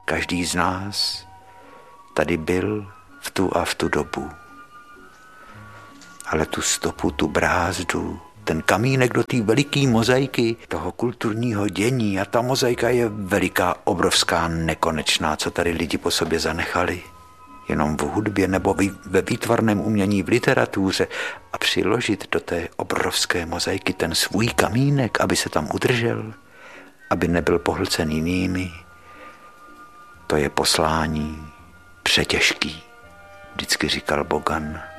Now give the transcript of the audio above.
Každý z nás tady byl v tu a v tu dobu. Ale tu stopu, tu brázdu, ten kamínek do té veliké mozaiky toho kulturního dění, a ta mozaika je veliká, obrovská, nekonečná, co tady lidi po sobě zanechali. Jenom v hudbě nebo ve výtvarném umění, v literatuře, a přiložit do té obrovské mozaiky ten svůj kamínek, aby se tam udržel, aby nebyl pohlcen jinými, to je poslání přetěžký, vždycky říkal Bogan.